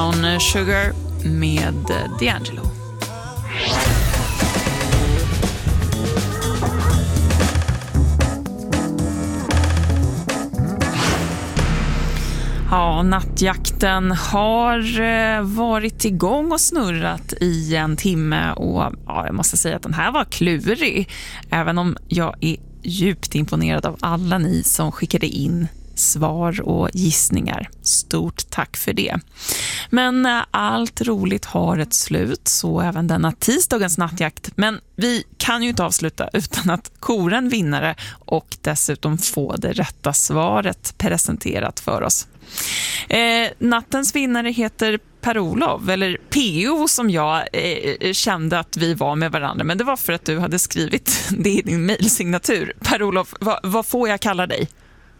Brown Sugar med D'Angelo. Ja, nattjakten har varit igång och snurrat i en timme och ja, jag måste säga att den här var klurig. Även om jag är djupt imponerad av alla ni som skickade in svar och gissningar. Stort tack för det. Men allt roligt har ett slut, så även denna tisdagens nattjakt. Men vi kan ju inte avsluta utan att kora en vinnare och dessutom få det rätta svaret presenterat för oss. Nattens vinnare heter Per-Olof, eller PO som jag kände att vi var med varandra. Men det var för att du hade skrivit det i din mejlsignatur. Per-Olof, vad får jag kalla dig?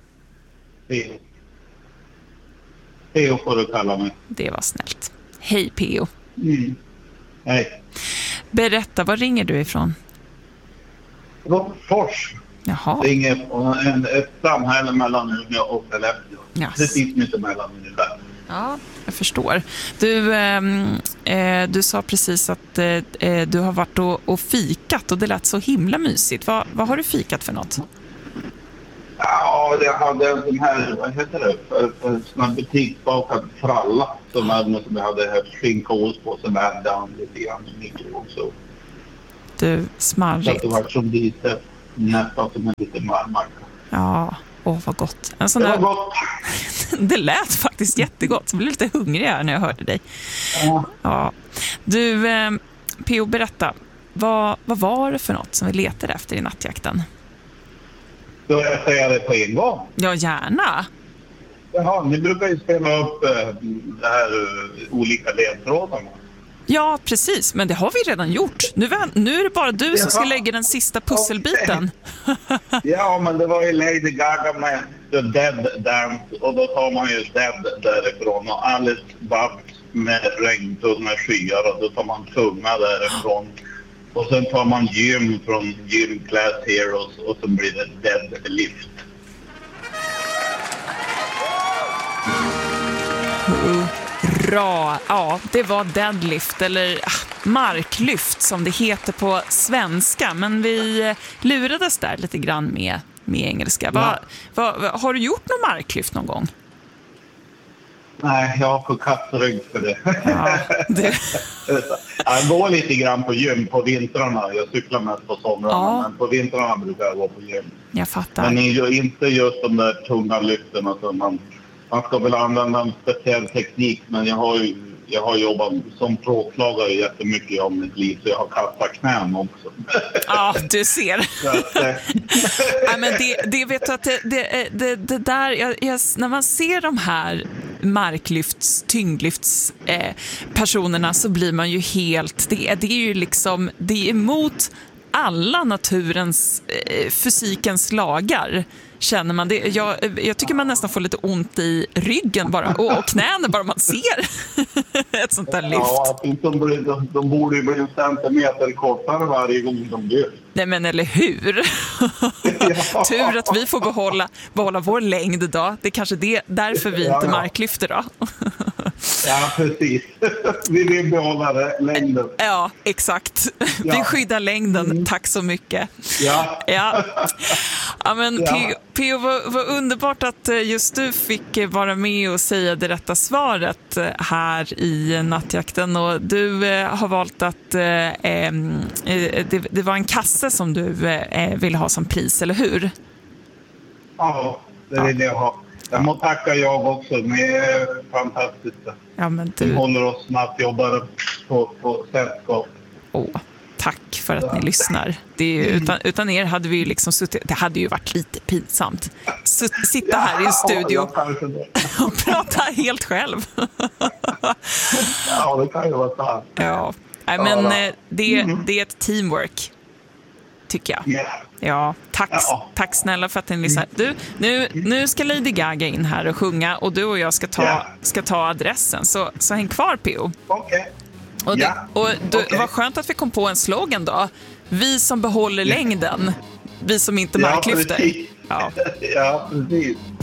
PO får du kalla mig. Det var snällt. Hej PO. Hej. Berätta, var ringer du ifrån? Fors. Jaha. Ringer från ett samhälle mellan Umeå och Skellefteå. Yes. Precis mitt mellan ungefär. Ja, jag förstår. Du sa precis att du har varit och fikat och det lät så himla mysigt. Vad har du fikat för något? Ja, jag hade en sån här, vad heter det? En sån här butiksbakad fralla som jag hade skinka och ost på, som värde han lite grann i mikron. Så Du, smarrigt. så att det var som lite, nästan som en lite marmacka. Ja, vad gott. En sån Det var där... gott. Det lät faktiskt jättegott. Jag blev lite hungrig här när jag hörde dig. Ja. Du, P.O. berätta. Vad var det för något som vi letade efter i nattjakten? Då jag säga det på en gång. Ja, gärna. Jaha, ni brukar ju spela upp det här olika ledtrådarna. Ja, precis. Men det har vi redan gjort. Nu är det bara du som ska lägga den sista pusselbiten. Okay. Ja, men det var ju Lady Gaga med The Dead Dance. Och då tar man ju Dead därifrån. Och Alice Babs med Regntunga skyar. Och då tar man Tunga därifrån. Och sen tar man Gym från Gym Class Heroes. Och så blir det Dead Lift. Bra. Ja, det var deadlift eller marklyft som det heter på svenska. Men vi lurades där lite grann med engelska. Har du gjort någon marklyft någon gång? Nej, jag har för kattrygg för det. Ja, Jag går lite grann på gym på vintrarna. Jag cyklar mest på somrarna, men på vintrarna brukar jag gå på gym. Jag fattar. Men inte just de där tunga lyften. Alltså man ska väl använda en speciell teknik, men jag har jobbat som plåtslagare jättemycket om mitt liv, så jag har kastat knän också. Ja, du ser. Ja, men det vet du att det där, när man ser de här tyngdlyfts personerna så blir man ju helt, det är ju liksom, det är emot alla naturens fysikens lagar. Känner man det? Jag tycker man nästan får lite ont i ryggen bara, och knäna bara man ser ett sånt där lyft. Ja, de borde ju bli en centimeter kortare varje gång de lyft. Nej, men eller hur? Ja. Tur att vi får behålla vår längd idag. Det är kanske därför vi inte marklyfter då. Ja, precis. Vi vill behålla längden. Ja, exakt. Vi skyddar längden. Tack så mycket. Ja, men P.O. var underbart att just du fick vara med och säga det rätta svaret här i nattjakten. Och du har valt att det var en kasse som du vill ha som pris, eller hur? Ja, det vill jag ha. Jag må tacka jag också. Ni är fantastiska. Ja, men du... Vi håller oss nattjobbare på sällskap. Tack för att ni lyssnar. Det är, utan er hade vi ju liksom suttit... Det hade ju varit lite pinsamt. Sitta här i en studio och prata helt själv. Ja, det kan ju vara sant. Ja, men det är ett teamwork, tycker jag. Ja, tack snälla för att ni lyssnar. Du, nu ska Lady Gaga in här och sjunga, och du och jag ska ta adressen. Så häng kvar, P.O. Okej. Vad skönt att vi kom på en slogan då. Vi som behåller längden. Vi som inte marklyfter. Ja, precis.